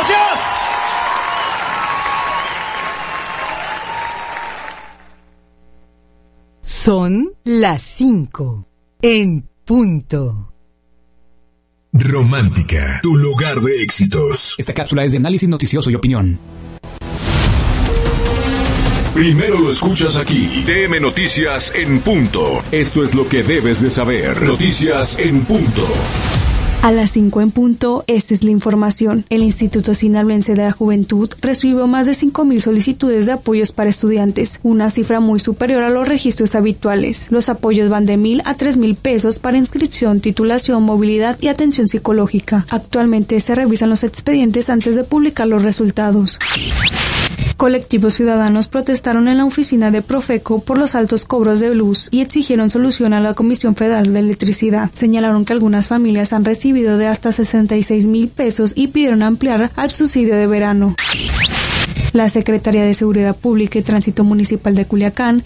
Gracias. Son las 5 en punto. Romántica, tu lugar de éxitos. Esta cápsula es de análisis noticioso y opinión. Primero lo escuchas aquí. DM Noticias en punto. Esto es lo que debes de saber. Noticias en punto. A las 5 en punto, esta es la información. El Instituto Sinaloense de la Juventud recibió más de 5,000 solicitudes de apoyos para estudiantes, una cifra muy superior a los registros habituales. Los apoyos van de 1,000 a 3,000 pesos para inscripción, titulación, movilidad y atención psicológica. Actualmente se revisan los expedientes antes de publicar los resultados. Colectivos ciudadanos protestaron en la oficina de Profeco por los altos cobros de luz y exigieron solución a la Comisión Federal de Electricidad. Señalaron que algunas familias han recibido de hasta 66,000 pesos y pidieron ampliar al subsidio de verano. La Secretaría de Seguridad Pública y Tránsito Municipal de Culiacán